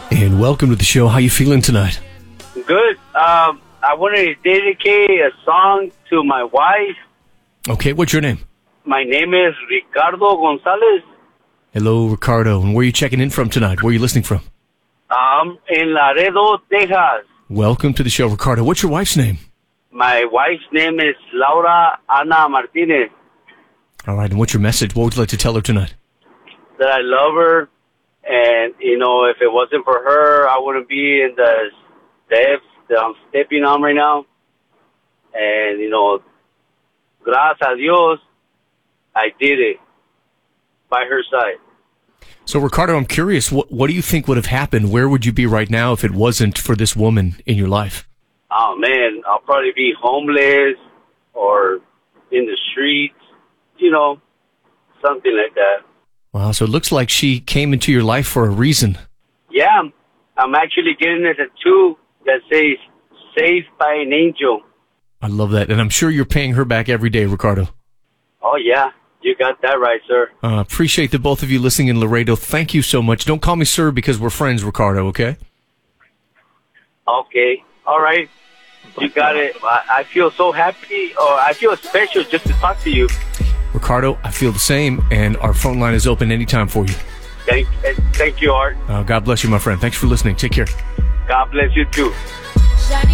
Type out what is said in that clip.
And welcome to the show. How you feeling tonight? Good. I wanted to dedicate a song to my wife. Okay, what's your name? My name is Ricardo Gonzalez. Hello, Ricardo. And where are you checking in from tonight? Where are you listening from? In Laredo, Texas. Welcome to the show, Ricardo. What's your wife's name? My wife's name is Laura Ana Martinez. All right, and what's your message? What would you like to tell her tonight? That I love her, and, if it wasn't for her, I wouldn't be in the steps that I'm stepping on right now. And, gracias a Dios, I did it by her side. So, Ricardo, I'm curious, what do you think would have happened? Where would you be right now if it wasn't for this woman in your life? Oh, man, I'll probably be homeless or in the streets, something like that. Wow, so it looks like she came into your life for a reason. Yeah, I'm actually getting a tattoo that says, "Saved by an Angel." I love that, and I'm sure you're paying her back every day, Ricardo. Oh, yeah, you got that right, sir. Appreciate the both of you listening in Laredo. Thank you so much. Don't call me sir because we're friends, Ricardo, okay? Okay, all right. You got it. I feel so happy, or I feel special just to talk to you. Ricardo, I feel the same, and our phone line is open anytime for you. Thank you, Art. God bless you, my friend. Thanks for listening. Take care. God bless you, too.